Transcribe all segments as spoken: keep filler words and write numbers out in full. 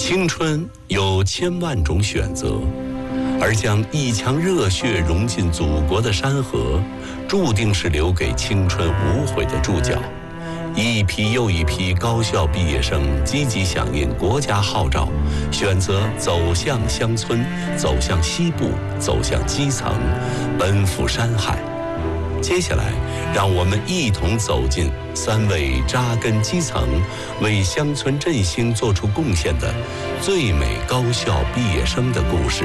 青春有千万种选择，而将一腔热血融进祖国的山河，注定是留给青春无悔的注脚。一批又一批高校毕业生积极响应国家号召，选择走向乡村，走向西部，走向基层，奔赴山海。接下来，让我们一同走进三位扎根基层、为乡村振兴做出贡献的最美高校毕业生的故事。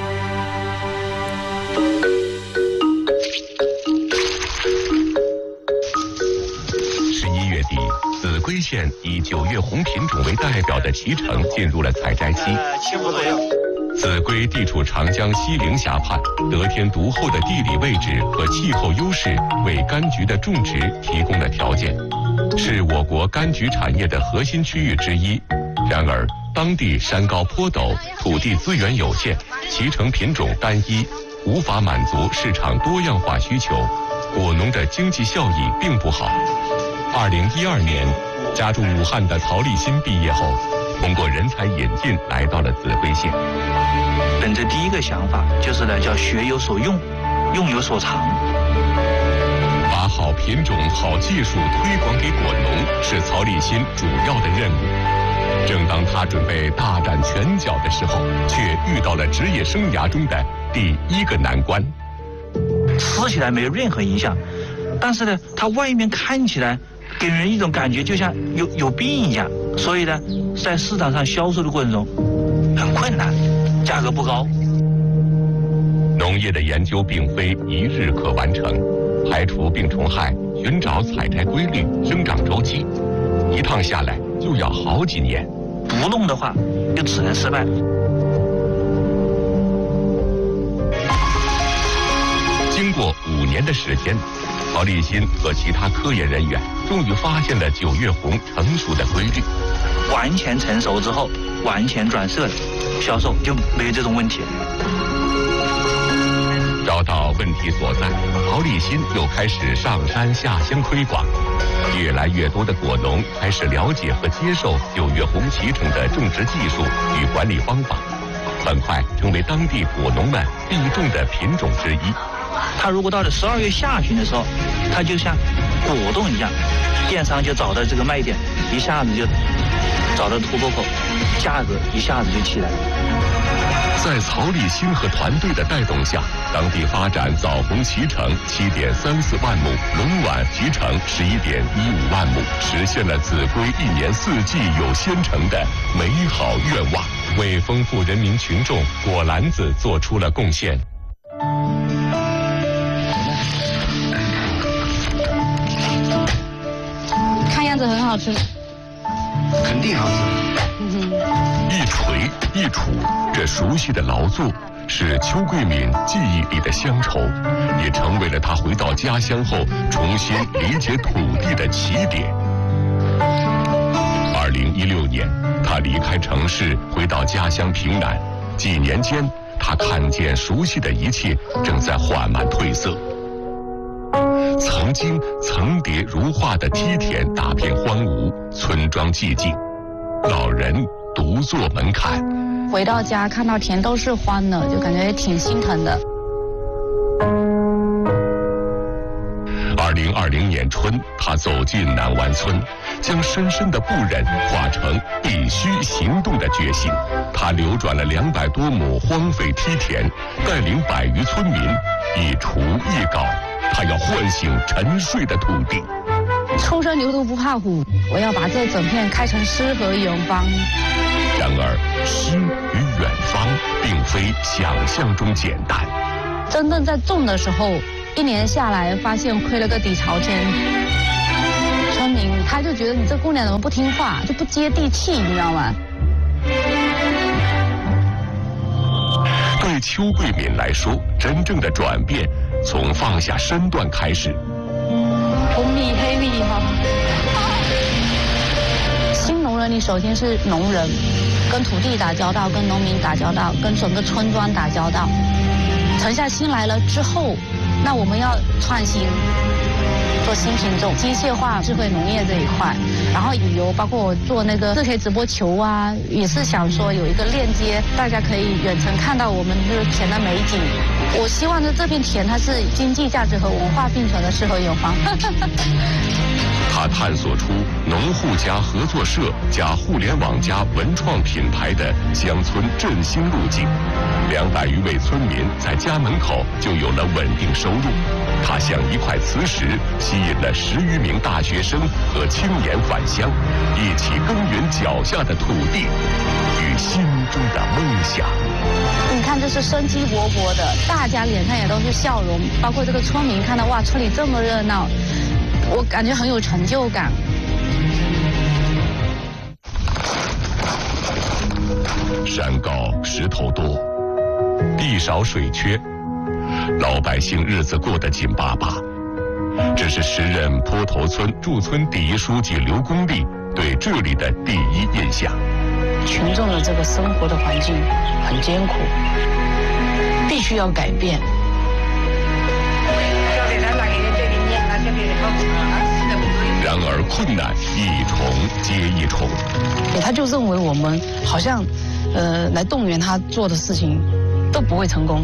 十一月底，秭归县以九月红品种为代表的脐橙进入了采摘期。 七五左右。 秭归地处长江西陵峡畔，得天独厚的地理位置和气候优势为柑橘的种植提供了条件，是我国柑橘产业的核心区域之一。然而，当地山高坡陡，土地资源有限，脐橙品种单一，无法满足市场多样化需求，果农的经济效益并不好。二零一二年，家住武汉的曹立新毕业后，通过人才引进来到了秭归县。 本着第一个想法就是呢，叫学有所用，用有所长。 把好品种、好技术推广给果农是曹立新主要的任务。正当他准备大展拳脚的时候，却遇到了职业生涯中的第一个难关。 吃起来没有任何影响，但是呢，它外面看起来给人一种感觉就像有有病一样，所以呢，在市场上销售的过程中很困难，价格不高。 农业的研究并非一日可完成，排除病虫害，寻找采摘规律、生长周期，一趟下来就要好几年。 不弄的话，就只能失败。 经过五年的时间，曹立新和其他科研人员终于发现了九月红成熟的规律。 完全成熟之后，完全转色了，销售就没有这种问题了。 找到问题所在，曹立新又开始上山下乡推广。越来越多的果农开始了解和接受九月红脐橙的种植技术与管理方法，很快成为当地果农们必种的品种之一。 它如果到了十二月下旬的时候，它就像果冻一样，电商就找到这个卖点，一下子就找到突破口，价格一下子就起来了。 在曹立新和团队的带动下，当地发展枣红脐橙七点三四万亩，龙碗脐橙十一点一五万亩，实现了秭归一年四季有鲜橙的美好愿望，为丰富人民群众果篮子做出了贡献。 看样子很好吃， 肯定好吃。 嗯一锤一杵，这熟悉的劳作是邱桂敏记忆里的乡愁，也成为了他回到家乡后重新理解土地的起点。二零一六年，他离开城市，回到家乡平南。几年间，他看见熟悉的一切正在缓慢褪色。曾经层叠如画的梯田大片荒芜，村庄寂静，老人独坐门槛。 回到家看到田都是荒的，就感觉也挺心疼的。 二零二零年春，他走进南湾村，将深深的不忍化成必须行动的决心。他流转了两百多亩荒废梯田，带领百余村民一锄一镐，他要唤醒沉睡的土地。 初生牛犊不怕虎，我要把这整片开成诗和远方。 然而，诗与远方并非想象中简单。 真正在种的时候，一年下来发现亏了个底朝天。村民他就觉得你这姑娘怎么不听话，就不接地气，你知道吗？ 对邱桂敏来说，真正的转变从放下身段开始。 红米黑米哈。新农人，你首先是农人，跟土地打交道，跟农民打交道，跟整个村庄打交道。沉下心来了之后，那我们要创新， 做新品种、机械化、智慧农业这一块，然后旅游，包括我做那个四 K 直播球啊，也是想说有一个链接，大家可以远程看到我们这个田的美景。我希望呢，这片田它是经济价值和文化并存的适合有方。 他探索出农户加合作社加互联网加文创品牌的乡村振兴路径，两百余位村民在家门口就有了稳定收入。他像一块磁石，吸引了十余名大学生和青年返乡，一起耕耘脚下的土地与心中的梦想。 你看，这是生机勃勃的，大家脸上也都是笑容，包括这个村民看到哇，村里这么热闹，我感觉很有成就感。 山高石头多，地少水缺，老百姓日子过得紧巴巴。这是时任坡头村驻村第一书记刘公立对这里的第一印象。 群众的这个生活的环境很艰苦，必须要改变。 然而困难一重接一重， 他就认为我们好像，呃，来动员他做的事情都不会成功。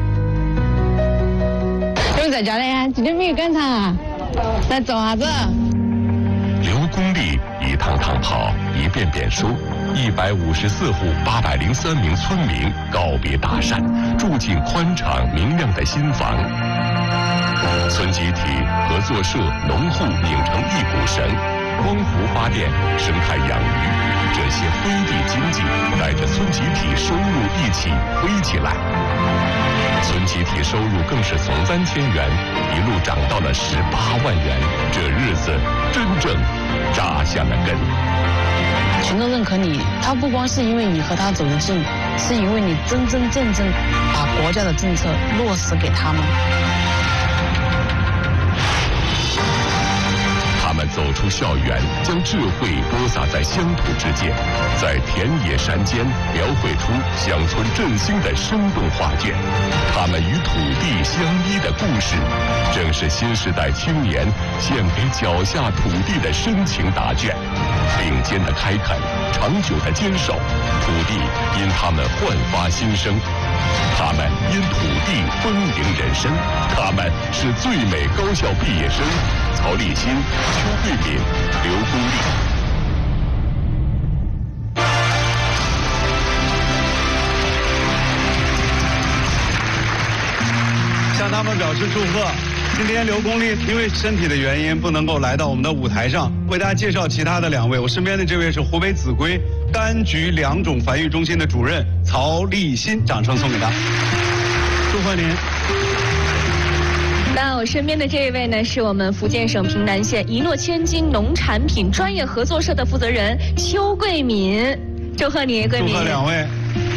又在家里呀？今天没有赶场啊？来走啥子？ 刘公立一趟趟跑，一遍遍说，一百五十四户八百零三名村民告别大山，住进宽敞明亮的新房。村集体、合作社、农户拧成一股绳，光伏发电、生态养鱼，这些飞地经济带着村集体收入一起飞起来。村集体收入更是从三千元一路涨到了十八万元，这日子真正扎下了根。 群众认可你，他不光是因为你和他走得近，是因为你真真正正把国家的政策落实给他们。 他们走出校园，将智慧播撒在乡土之间，在田野山间描绘出乡村振兴的生动画卷。他们与土地相依的故事，正是新时代青年献给脚下土地的深情答卷。并肩的开垦，长久的坚守，土地因他们焕发新生，他们因土地丰盈人生。他们是最美高校毕业生曹立新、邱桂敏、刘公立。 向他们表示祝贺。今天刘公立因为身体的原因不能够来到我们的舞台上，为大家介绍其他的两位。我身边的这位是湖北秭归柑橘两种繁育中心的主任曹立新，掌声送给他，祝贺您。 那我身边的这一位呢，是我们福建省平南县一诺千金农产品专业合作社的负责人邱桂敏，祝贺你，桂敏。 祝贺两位。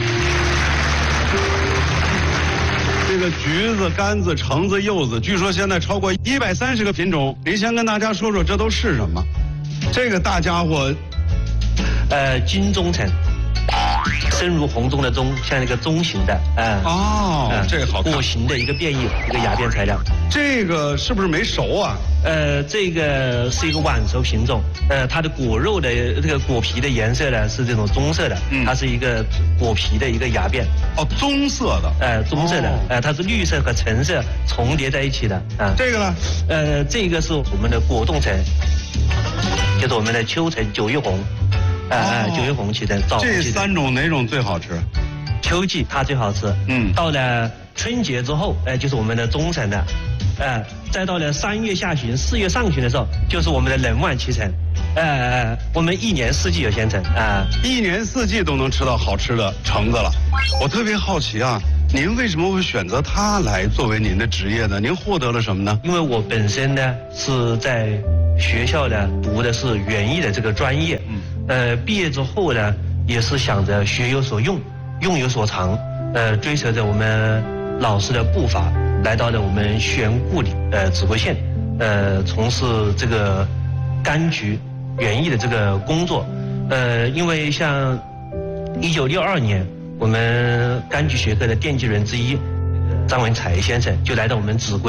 这个橘子、柑子、橙子、柚子，据说现在超过一百三十个品种。您先跟大家说说这都是什么？这个大家伙， 呃，金钟橙，深如红中的钟，像一个钟形的，啊、呃。 哦，呃、这个好看。 果形的一个变异，一个芽变材料。 这个是不是没熟啊？ 呃，这个是一个晚熟品种，呃，它的果肉的这个果皮的颜色呢是这种棕色的，嗯、它是一个果皮的一个芽变。 哦，棕色的。 呃，棕色的，哦、呃，它是绿色和橙色重叠在一起的啊。 这个呢？ 呃，这个是我们的果冻橙，就是我们的秋橙、九月红，啊、呃哦、九月红期的枣红期的。 这三种哪种最好吃？ 秋季它最好吃，嗯，到了春节之后，哎、呃，就是我们的中橙的。呃，再到了三月下旬、四月上旬的时候，就是我们的冷晚期橙。呃，我们一年四季有鲜橙啊、呃， 一年四季都能吃到好吃的橙子了。我特别好奇啊，您为什么会选择它来作为您的职业呢？您获得了什么呢？ 因为我本身呢是在学校呢读的是园艺的这个专业，嗯，呃，毕业之后呢也是想着学有所用，用有所长，呃，追随着我们老师的步伐。来到了我们玄固里呃秭归县，呃从事这个柑橘园艺的这个工作，呃因为像一九六二年我们柑橘学科的奠基人之一张文才先生就来到我们秭归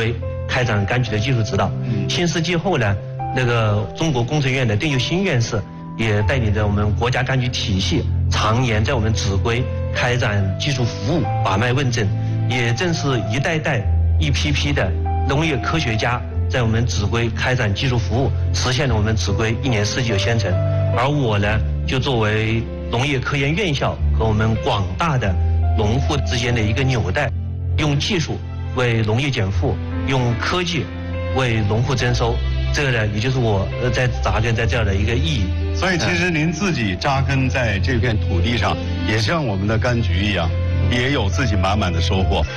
开展柑橘的技术指导。新世纪后呢，那个中国工程院的邓秀新院士也带领着我们国家柑橘体系，常年在我们秭归开展技术服务，把脉问诊。也正是一代代、一批批的农业科学家在我们秭归开展技术服务，实现了我们秭归一年四季有鲜橙。而我呢，就作为农业科研院校和我们广大的农户之间的一个纽带，用技术为农业减负，用科技为农户增收，这个呢，也就是我在扎根在这儿的一个意义。 所以，其实您自己扎根在这片土地上，也像我们的柑橘一样，也有自己满满的收获。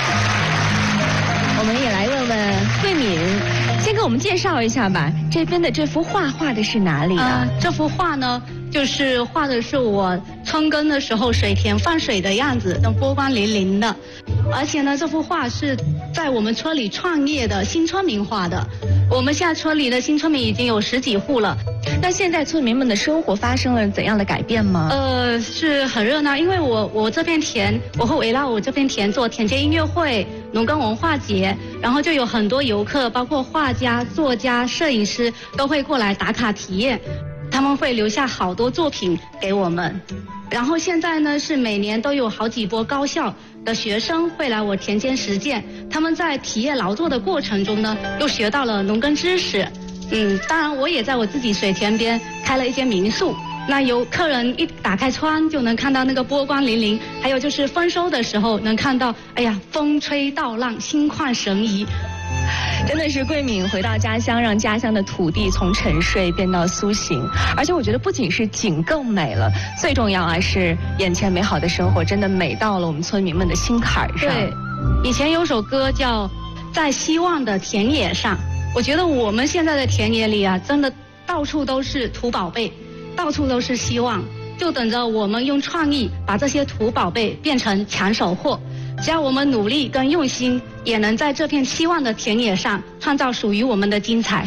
我们也来问问慧敏，先给我们介绍一下吧，这边的这幅画画的是哪里啊？ 呃、这幅画呢，就是画的是我春耕的时候水田放水的样子，那波光粼粼的。而且呢，这幅画是在我们村里创业的新村民画的。我们现在村里的新村民已经有十几户了。 那现在村民们的生活发生了怎样的改变吗？ 呃，是很热闹，因为我我这片田，我会围绕我这片田做田间音乐会、农耕文化节，然后就有很多游客，包括画家、作家、摄影师都会过来打卡体验，他们会留下好多作品给我们。然后现在呢，是每年都有好几波高校的学生会来我田间实践，他们在体验劳作的过程中呢，又学到了农耕知识。嗯，当然我也在我自己水田边开了一间民宿，那有客人一打开窗就能看到那个波光粼粼，还有就是丰收的时候能看到，哎呀，风吹稻浪，心旷神怡。 真的是桂敏回到家乡，让家乡的土地从沉睡变到苏醒。而且我觉得不仅是景更美了，最重要啊是眼前美好的生活真的美到了我们村民们的心坎上。 对，以前有首歌叫《在希望的田野上》，我觉得我们现在的田野里啊，真的到处都是土宝贝，到处都是希望，就等着我们用创意把这些土宝贝变成抢手货。只要我们努力跟用心，也能在这片希望的田野上创造属于我们的精彩。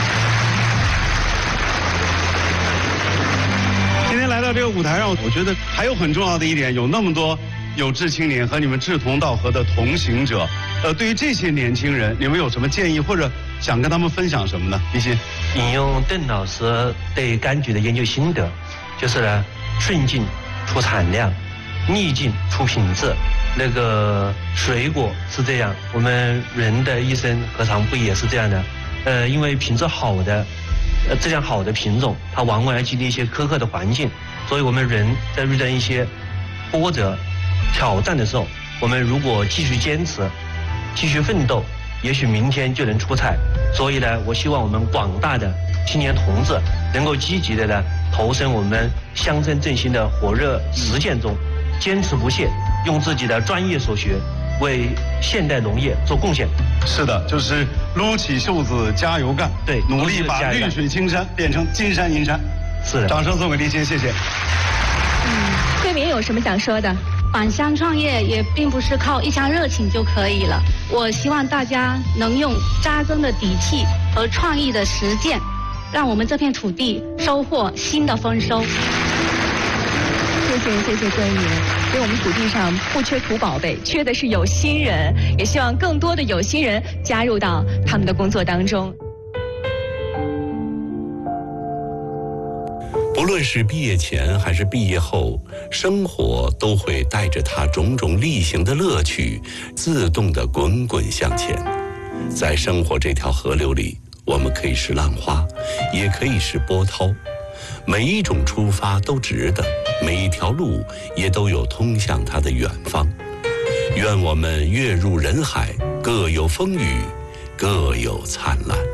今天来到这个舞台上，我觉得还有很重要的一点，有那么多有志青年和你们志同道合的同行者。呃，对于这些年轻人，你们有什么建议，或者想跟他们分享什么呢？李欣， 引用邓老师对柑橘的研究心得，就是呢，顺境出产量，逆境出品质。那个水果是这样，我们人的一生何尝不也是这样的？呃，因为品质好的、呃质量好的品种，它往往要经历一些苛刻的环境，所以我们人在遇到一些波折、挑战的时候，我们如果继续坚持、继续奋斗，也许明天就能出彩。所以呢，我希望我们广大的青年同志能够积极的呢投身我们乡村振兴的火热实践中，坚持不懈。用自己的专业所学，为现代农业做贡献。 是的，就是撸起袖子加油干， 对， 努力把绿水青山变成金山银山。 是的， 掌声送给立新，谢谢。 嗯，桂敏有什么想说的？ 返乡创业也并不是靠一腔热情就可以了，我希望大家能用扎根的底气和创意的实践，让我们这片土地收获新的丰收。 谢谢谢谢桂敏，所以我们土地上不缺土宝贝，缺的是有心人，也希望更多的有心人加入到他们的工作当中。 不论是毕业前还是毕业后，生活都会带着它种种例行的乐趣，自动地滚滚向前。在生活这条河流里，我们可以是浪花，也可以是波涛。每一种出发都值得，每一条路也都有通向它的远方。愿我们跃入人海，各有风雨，各有灿烂。